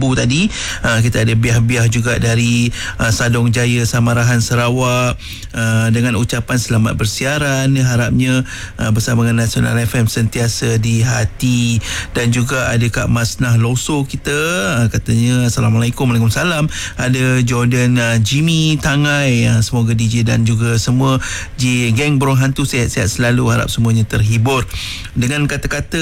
Tebu tadi. Kita ada biah-biah juga dari Sadong Jaya, Samarahan, Sarawak, dengan ucapan selamat bersiaran. Harapnya bersama dengan Nasional FM sentiasa di hati. Dan juga ada Kak Masnah Loso kita, katanya Assalamualaikum. Waalaikumsalam. Ada Jordan Jimmy Tangai, semoga DJ dan juga semua geng Burung Hantu sihat-sihat selalu. Harap semuanya terhibur. Dengan kata-kata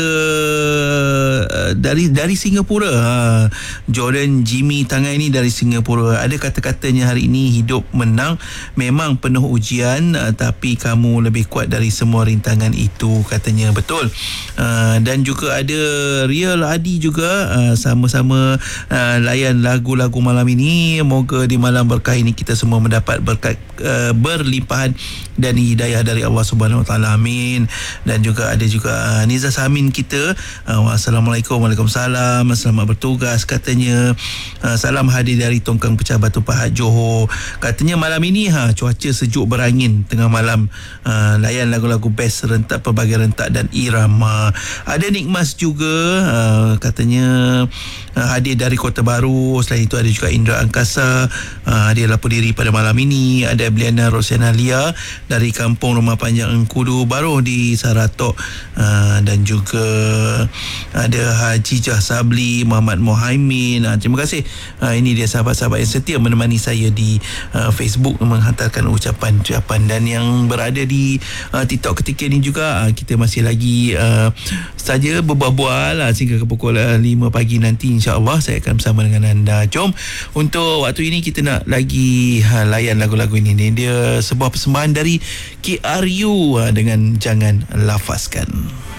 dari Singapura, Jordan Jimmy Tangai ni dari Singapura. Ada kata-katanya hari ini, hidup menang memang penuh ujian, tapi kamu lebih kuat dari semua rintangan itu, katanya. Betul. Dan juga ada Real Adi juga, sama-sama layan lagu-lagu malam ini. Moga di malam berkah ini kita semua mendapat berkat berlimpahan dan hidayah dari Allah Subhanahu Wa Taala. Amin. Dan juga ada juga Niza Samin kita. Assalamualaikum. Waalaikumsalam. Selamat bertugas, katanya. Salam hadir dari Tongkang Pecah Batu Pahat, Johor. Katanya malam ini cuaca sejuk berangin tengah malam. Layan lagu-lagu best rentak, pelbagai rentak dan irama. Ada Nikmas juga, katanya hadir dari Kota Baru. Selain itu ada juga Indra Angkasa, dia lapor diri pada malam ini. Ada Bliana Rosiana Lia dari Kampung Rumah Panjang Engkudu Baru di Saratok. Dan juga ada Haji Jah Sabli, Muhammad Mohaimin. Terima kasih. Ini dia sahabat-sahabat yang setia menemani saya di Facebook, menghantarkan ucapan-ucapan. Dan yang berada di TikTok ketika ini juga, kita masih lagi saja berbual-bual sehingga ke pukul 5 pagi nanti, insya-Allah saya akan bersama dengan anda. Jom, untuk waktu ini kita nak lagi layan lagu-lagu ini. Dia sebuah persembahan dari KRU dengan Jangan Lafazkan.